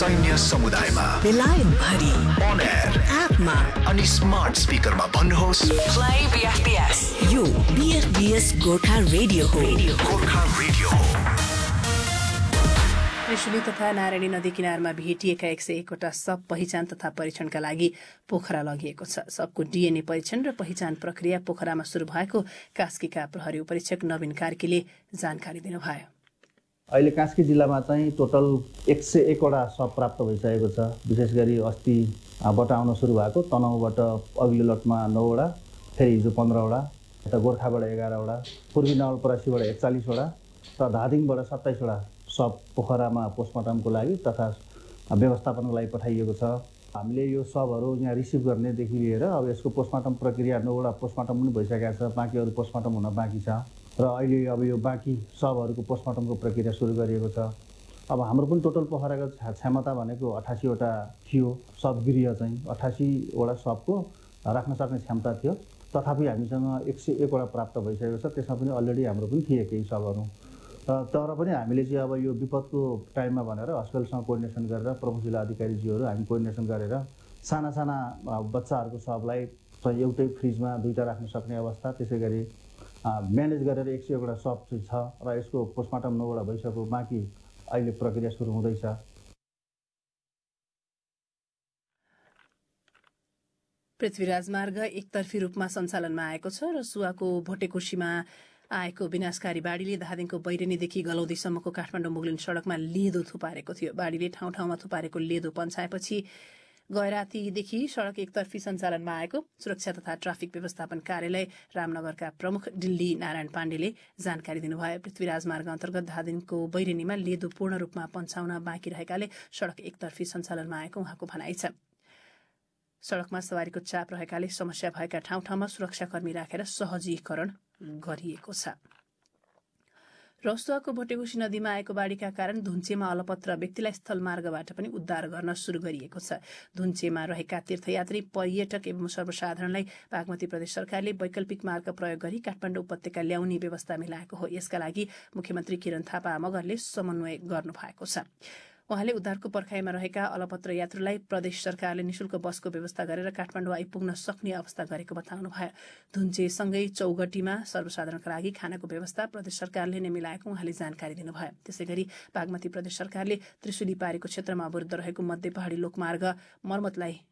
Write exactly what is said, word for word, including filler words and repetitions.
सैन्य समुदायमा, बेलायत भरि, अन एयर, एपमा अनि स्मार्ट स्पिकरमा भन्नुहोस् प्ले बीएफपीएस। यो बीएफपीएस गोर्खा रेडियो हो। गोर्खा रेडियो हो। त्रिशुली तथा नारायणी नदी किनारमा भेटिएका एक सय एकवटा शव पहिचान तथा परीक्षणका लागि पोखरा लगिएको छ। शवको डीएनए परीक्षण र पहिचान प्रक्रिया पोखरामा शुरू भएको कास्कीका प्रहरी उपरीक्षक नवीन कार्कीले जानकारी दिनुभयो। अहिले कास्की जिल्लामा चाहिँ टोटल एक सय एकवटा शव प्राप्त भइसकेको छ। विशेष गरी अस्तिबाट आउन सुरु भएको तनहुँबाट अघिल्लो लटमा नौवटा, फेरि हिजो पन्ध्रवटा, यता गोर्खाबाट एघारवटा, पूर्वी नवलपरासीबाट एकचालिसवटा र धादिङबाट सत्ताइसवटा शव पोखरामा पोस्टमार्टमको लागि तथा व्यवस्थापनको लागि पठाइएको छ। हामीले यो शवहरू यहाँ रिसिभ गर्नेदेखि लिएर अब यसको पोस्टमार्टम प्रक्रिया नौवटा पोस्टमार्टम पनि भइसकेको छ, बाँकी अरू पोस्टमार्टम हुन बाँकी छ र अहिले अब यो बाँकी शवहरूको पोस्टमार्टमको प्रक्रिया सुरु गरिएको छ। अब हाम्रो पनि टोटल पोखराको क्षमता भनेको अठासीवटा थियो, शवगृह चाहिँ अठासीवटा शवको राख्न सक्ने क्षमता थियो। तथापि हामीसँग एक सय एकवटा प्राप्त भइसकेको छ। त्यसमा पनि अलरेडी हाम्रो पनि थिए केही शवहरू, तर पनि हामीले चाहिँ अब यो विपदको टाइममा भनेर हस्पिटलसँग कोर्डिनेसन गरेर प्रमुख जिल्ला अधिकारीज्यूहरू हामी कोर्डिनेसन गरेर साना साना बच्चाहरूको शवलाई एउटै फ्रिजमा दुईवटा राख्न सक्ने अवस्था, त्यसै गरी म्यानेज गरेर एक सय एउटा शव चाहिँ छ र यसको पोस्टमार्टम नौवटा भइसक्यो, बाँकी अहिले प्रक्रिया सुरु हुँदैछ। पृथ्वी राजमार्ग एकतर्फी रूपमा सञ्चालनमा आएको छ। रसुवाको भोटेकोशीमा आएको विनाशकारी बाढीले धादिङको बैरेनीदेखि गलौदीसम्मको काठमाडौँ मुगलिन सड़कमा लेदो थुपारेको थियो। बाढीले ठाउँ ठाउँमा थुपारेको लेदो पन्छाएपछि गैरातीदेखि सड़क एकतर्फी सञ्चालनमा आएको सुरक्षा तथा ट्राफिक व्यवस्थापन कार्यालय रामनगरका प्रमुख दिल्ली नारायण पाण्डेले जानकारी दिनुभयो। पृथ्वी राजमार्ग अन्तर्गत धादिङको बैरेनीमा लेदो पूर्ण रूपमा पन्छाउन बाँकी रहेकाले सड़क एकतर्फी सञ्चालनमा आएको उहाँको भनाइ छ। सड़कमा सवारीको चाप रहेकाले समस्या भएका ठाउँ ठाउँमा सुरक्षाकर्मी राखेर सहजीकरण गरिएको छ। रसुवाको भोटेकोशी नदीमा आएको बाढीका कारण धुन्चेमा अलपत्र व्यक्तिलाई स्थल मार्गबाट पनि उद्धार गर्न शुरू गरिएको छ। धुन्चेमा रहेका तीर्थयात्री, पर्यटक एवं सर्वसाधारणलाई बागमती प्रदेश सरकारले वैकल्पिक मार्ग प्रयोग गरी काठमाडौँ उपत्यका ल्याउने व्यवस्था मिलाएको हो। यसका लागि मुख्यमन्त्री किरण थापा मगरले समन्वय गर्नु भएको छ। उहाँले उद्धारको पर्खाइमा रहेका अलपत्र यात्रुलाई प्रदेश सरकारले निशुल्क बसको व्यवस्था गरेर काठमाडौँ आइपुग्न सक्ने अवस्था गरेको बताउनुभयो। धुन्चेसँगै चौगटीमा सर्वसाधारणका लागि खानाको व्यवस्था प्रदेश सरकारले नै मिलाएको उहाँले जानकारी दिनुभयो। त्यसै गरी बागमती प्रदेश सरकारले त्रिशुली पारीको क्षेत्रमा अवरुद्ध रहेको मध्य पहाडी लोकमार्ग मर्मतलाई